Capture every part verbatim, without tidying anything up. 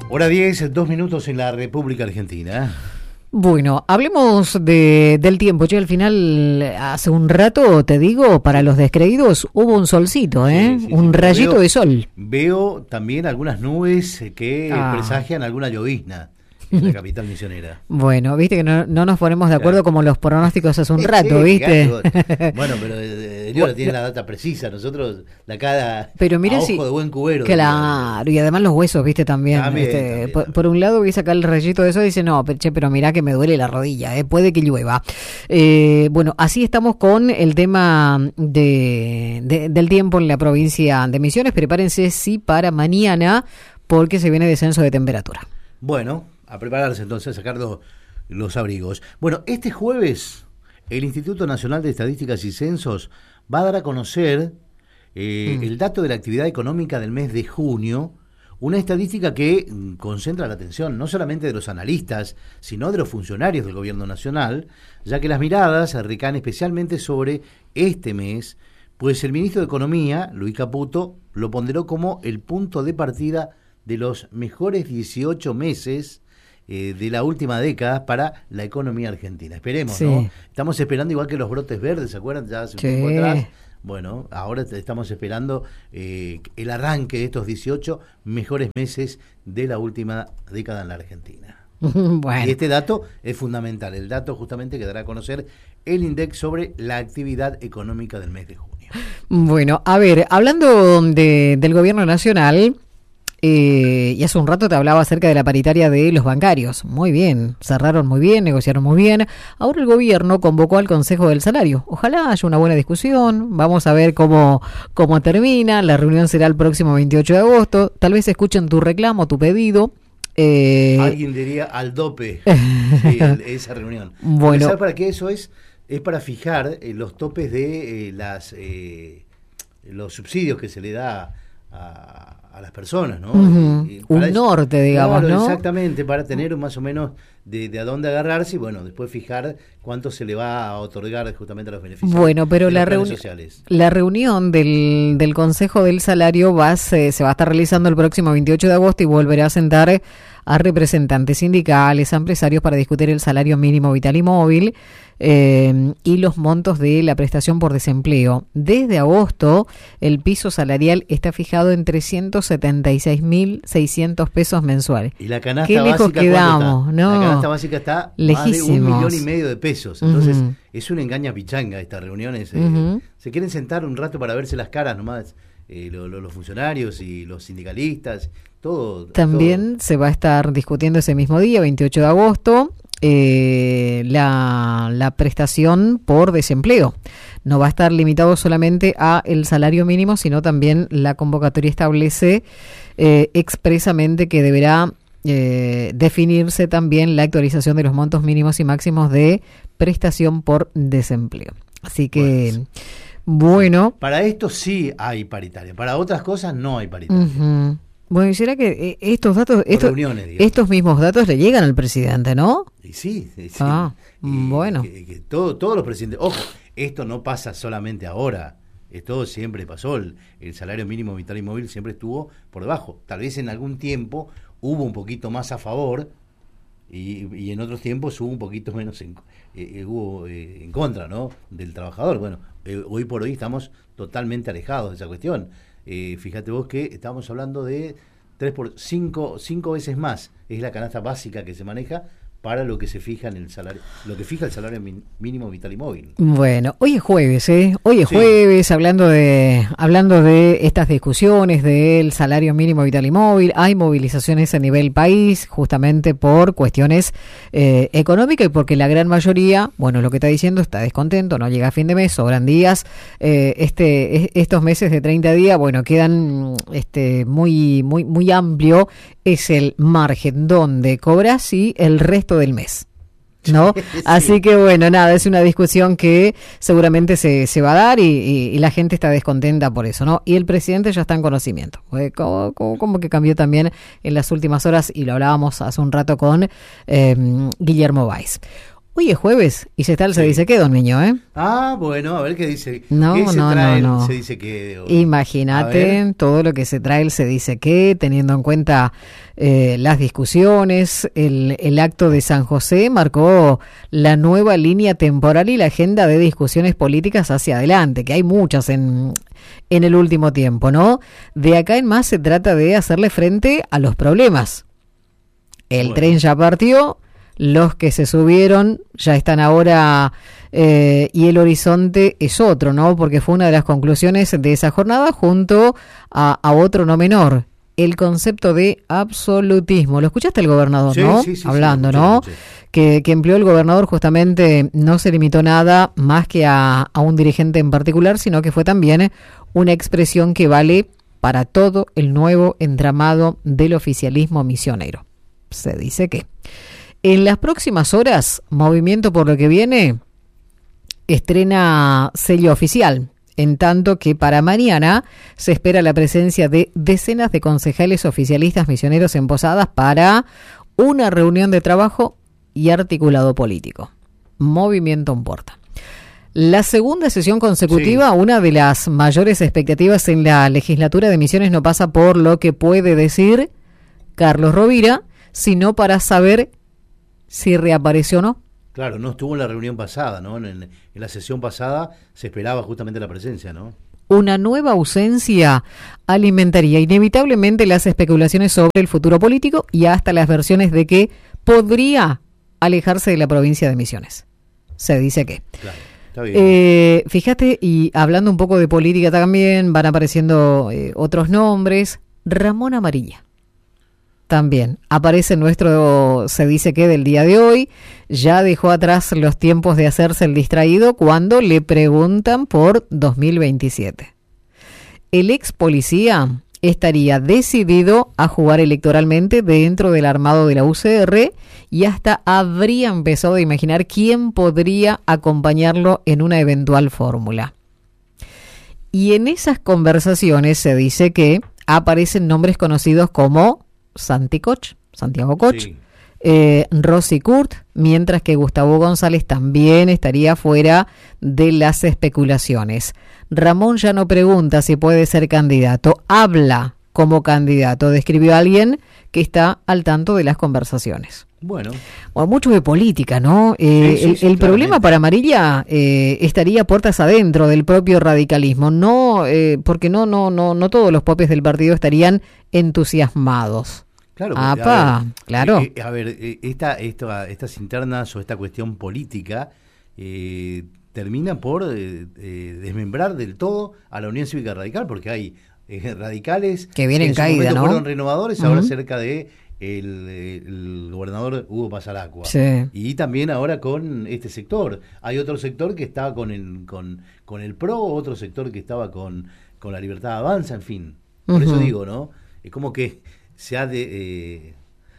Hora diez, dos minutos en la República Argentina. Bueno, hablemos de, del tiempo. Yo al final, hace un rato, te digo, para los descreídos, hubo un solcito, ¿eh? Sí, sí, un sí, rayito veo, de sol. Veo también algunas nubes que Ah. presagian alguna llovizna en la capital misionera. Bueno, viste que no, no nos ponemos de acuerdo Claro. como los pronósticos hace un Sí, rato, ¿viste? claro. Bueno, pero eh, Dios tiene la data precisa, nosotros la cada Pero mira a ojo si, de buen cubero. claro, y además los huesos, viste, también. También, este, también, por, también. por un lado, vi sacar el rayito de eso y dice, no, pero, che, pero mirá que me duele la rodilla, eh, puede que llueva. Eh, bueno, así estamos con el tema de, de- del tiempo en la provincia de Misiones. Prepárense, sí, para mañana, porque se viene descenso de temperatura. Bueno, a prepararse entonces, a sacar los, los abrigos. Bueno, este jueves el Instituto Nacional de Estadísticas y Censos va a dar a conocer eh, Mm. el dato de la actividad económica del mes de junio, una estadística que mm, concentra la atención no solamente de los analistas, sino de los funcionarios del gobierno nacional, ya que las miradas recaen especialmente sobre este mes, pues el ministro de Economía, Luis Caputo, lo ponderó como el punto de partida de los mejores dieciocho meses eh, de la última década para la economía argentina. Esperemos, Sí. ¿no? Estamos esperando igual que los brotes verdes, ¿se acuerdan? Ya hace un Sí. tiempo atrás. Bueno, ahora te- estamos esperando eh, el arranque de estos dieciocho mejores meses de la última década en la Argentina. Bueno. Y este dato es fundamental, el dato justamente que dará a conocer el INDEC sobre la actividad económica del mes de junio. Bueno, a ver, hablando de, del gobierno nacional, eh, y hace un rato te hablaba acerca de la paritaria de los bancarios. Muy bien, cerraron muy bien, negociaron muy bien. Ahora el gobierno convocó al Consejo del Salario. Ojalá haya una buena discusión. Vamos a ver cómo, cómo termina. La reunión será el próximo veintiocho de agosto. Tal vez escuchen tu reclamo, tu pedido. Eh, Alguien diría al dope sí, el- esa reunión. Bueno. ¿Sabes para qué eso es? Es para fijar eh, los topes de eh, las eh, los subsidios que se le da a, a las personas, ¿no? Ujú. Y- y para Un norte, digamos, claro, ¿no? Exactamente, para tener más o menos de, de a dónde agarrarse y bueno, después fijar cuánto se le va a otorgar justamente a los beneficios. Bueno, pero de la, los planes reuni- sociales. la reunión del, del Consejo del Salario va, a se, se va a estar realizando el próximo veintiocho de agosto y volverá a sentar a representantes sindicales, a empresarios para discutir el salario mínimo vital y móvil eh, y los montos de la prestación por desempleo. Desde agosto, el piso salarial está fijado en trescientos setenta y seis mil seiscientos pesos mensuales. Y la canasta Qué lejos básica, ¿cuánto quedamos, está? ¿no? La canasta básica está más de Lejísimos. un millón y medio de pesos. Entonces, Ujú. es una engaña pichanga estas reuniones. eh, Ujú. Se quieren sentar un rato para verse las caras nomás, eh, lo- lo- los funcionarios y los sindicalistas, todo. También se va a estar discutiendo ese mismo día, veintiocho de agosto, eh, la, la prestación por desempleo. No va a estar limitado solamente a el salario mínimo, sino también la convocatoria establece eh, expresamente que deberá eh, definirse también la actualización de los montos mínimos y máximos de prestación por desempleo. Así que, Bueno, bueno. Para esto sí hay paritaria, para otras cosas no hay paritaria. Ujú. Bueno, y será que eh, estos datos, Por estos, reuniones, digamos. estos mismos datos le llegan al presidente, ¿no? Y sí, sí, sí. Ah, Y bueno. Que, que todo, todos los presidentes. Ojo, esto no pasa solamente ahora. Esto siempre pasó. El, el salario mínimo vital y móvil siempre estuvo por debajo. Tal vez en algún tiempo hubo un poquito más a favor y, y en otros tiempos hubo un poquito menos en, eh, hubo, eh, en contra, ¿no? Del trabajador. Bueno, eh, hoy por hoy estamos totalmente alejados de esa cuestión. Eh, fíjate vos que estamos hablando de tres por cinco, cinco veces más es la canasta básica que se maneja para lo que se fija en el salario, lo que fija el salario min- mínimo vital y móvil. Bueno, hoy es jueves, ¿eh? Hoy es Sí. jueves, hablando de hablando de estas discusiones del salario mínimo vital y móvil. Hay movilizaciones a nivel país, justamente por cuestiones eh, económicas y porque la gran mayoría, bueno, lo que está diciendo, está descontento, no llega a fin de mes, sobran días. Eh, este es- estos meses de treinta días, bueno, quedan este muy muy muy amplio es el margen donde cobras y el resto del mes, ¿no? Sí. Así que bueno, nada, es una discusión que seguramente se, se va a dar y, y, y la gente está descontenta por eso, ¿no? Y el presidente ya está en conocimiento. Eh, Como, como, como que cambió también en las últimas horas y lo hablábamos hace un rato con eh, Guillermo Valls. Hoy es jueves y se está el se dice qué, don Niño, ¿eh? Ah, bueno, a ver qué dice. No, ¿Qué se no, trae no, el no. se dice qué? O... Imagínate todo lo que se trae el se dice qué, teniendo en cuenta eh, las discusiones. El, el acto de San José marcó la nueva línea temporal y la agenda de discusiones políticas hacia adelante, que hay muchas en, en el último tiempo, ¿no? De acá en más se trata de hacerle frente a los problemas. El bueno. tren ya partió. Los que se subieron ya están ahora eh, y el horizonte es otro, ¿no? Porque fue una de las conclusiones de esa jornada junto a, a otro no menor, el concepto de absolutismo. Lo escuchaste el gobernador, sí, ¿no? Sí, sí, Hablando, sí, ¿no? sí, sí. Que, que empleó el gobernador justamente, no se limitó nada más que a, a un dirigente en particular, sino que fue también una expresión que vale para todo el nuevo entramado del oficialismo misionero. Se dice que en las próximas horas, Movimiento por lo que viene estrena sello oficial, en tanto que para mañana se espera la presencia de decenas de concejales oficialistas misioneros en Posadas para una reunión de trabajo y articulado político. Movimiento importa. La segunda sesión consecutiva, sí. Una de las mayores expectativas en la legislatura de Misiones no pasa por lo que puede decir Carlos Rovira, sino para saber si reapareció o no. Claro, no estuvo en la reunión pasada, ¿no? En, en la sesión pasada se esperaba justamente la presencia, ¿no? Una nueva ausencia alimentaría inevitablemente las especulaciones sobre el futuro político y hasta las versiones de que podría alejarse de la provincia de Misiones. Se dice que. Claro, está bien. Eh, fíjate, y hablando un poco de política también, van apareciendo eh, otros nombres. Ramón Amarilla. También aparece en nuestro se dice que del día de hoy. Ya dejó atrás los tiempos de hacerse el distraído cuando le preguntan por dos mil veintisiete. El ex policía estaría decidido a jugar electoralmente dentro del armado de la U C R y hasta habría empezado a imaginar quién podría acompañarlo en una eventual fórmula. Y en esas conversaciones se dice que aparecen nombres conocidos como Santi Koch, Santiago Koch, sí. eh, Rosy Kurt, mientras que Gustavo González también estaría fuera de las especulaciones. Ramón ya no pregunta si puede ser candidato, habla como candidato, describió a alguien que está al tanto de las conversaciones. Bueno, o mucho de política, ¿no? Eh, sí, sí, el sí, el problema para Amarilla eh, estaría puertas adentro del propio radicalismo, no, eh, porque no, no, no, no todos los popes del partido estarían entusiasmados. Claro, Apa, a ver, claro. Eh, a ver, eh, esta, esta, estas internas o esta cuestión política eh, termina por eh, eh, desmembrar del todo a la Unión Cívica Radical, porque hay eh, radicales que vienen en caída, ¿no? Fueron renovadores, uh-huh. ahora cerca de el, el gobernador Hugo Pasaracua. Sí. Y también ahora con este sector. Hay otro sector que estaba con el, con, con el PRO, otro sector que estaba con, con la Libertad Avanza, en fin. Por uh-huh. eso digo, ¿no? Es como que se ha de... Eh,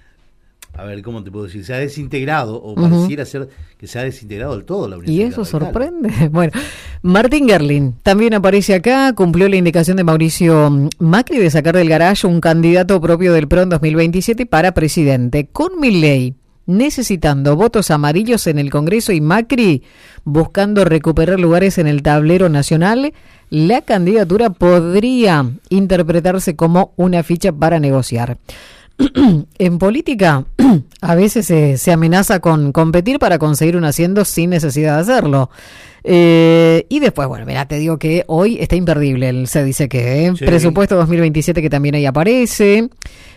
a ver, ¿cómo te puedo decir? Se ha desintegrado, o uh-huh. pareciera ser que se ha desintegrado del todo la Unión Y eso radical. Sorprende. Bueno, Martín Gerlin también aparece acá, cumplió la indicación de Mauricio Macri de sacar del garage un candidato propio del PRO en dos mil veintisiete para presidente. Con Milei necesitando votos amarillos en el Congreso y Macri buscando recuperar lugares en el tablero nacional, la candidatura podría interpretarse como una ficha para negociar. En política, a veces se, se amenaza con competir para conseguir un asiento sin necesidad de hacerlo. Eh, y después, bueno, mira, te digo que hoy está imperdible el se dice que, ¿eh? Sí. Presupuesto dos mil veintisiete que también ahí aparece.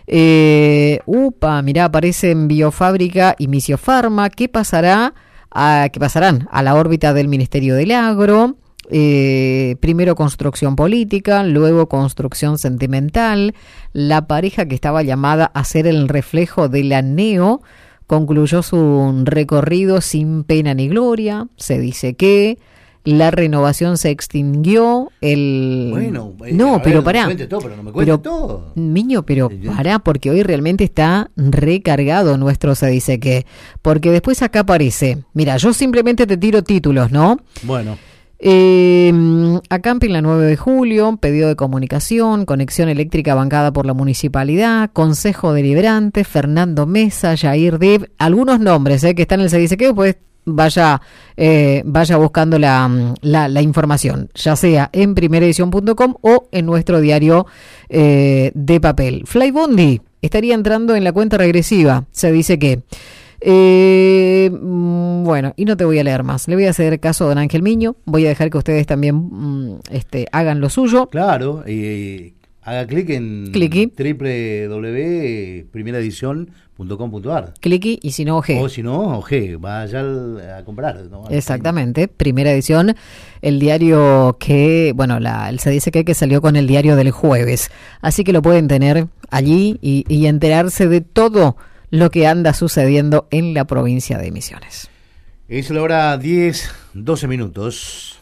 Eh, upa, mirá, aparecen Biofábrica y Misiofarma. ¿Qué pasará? A, ¿Qué pasarán? A la órbita del Ministerio del Agro. Eh, primero construcción política, luego construcción sentimental. La pareja que estaba llamada a ser el reflejo de la Neo concluyó su recorrido sin pena ni gloria. Se dice que la renovación se extinguió. El bueno, eh, no, ver, pero pará. No me todo, pero no me cuente pero, todo. Niño, pero pará, porque hoy realmente está recargado nuestro se dice que. Porque después acá aparece. Mira, yo simplemente te tiro títulos, ¿no? Bueno. Eh, Acampi en la nueve de julio, pedido de comunicación, conexión eléctrica bancada por la municipalidad, Consejo Deliberante, Fernando Mesa, Jair Dib, algunos nombres eh, que están en el se dice que, pues vaya eh, vaya buscando la, la, la información, ya sea en primera edición punto com o en nuestro diario eh, de papel. Flybondi estaría entrando en la cuenta regresiva, se dice que Eh, bueno, y no te voy a leer más. Le voy a hacer caso a don Ángel Miño. Voy a dejar que ustedes también mm, este, hagan lo suyo. Claro, eh, haga clic en Cliqui. doble u doble u doble u punto primera edición punto com punto a r. Cliqui y si no, O G. O si no, O G, vaya al- a comprar, ¿no? Exactamente, primera edición, el diario que, bueno, la, se dice que, que salió con el diario del jueves. Así que lo pueden tener allí y, y enterarse de todo lo que anda sucediendo en la provincia de Misiones. Es la hora diez, doce minutos.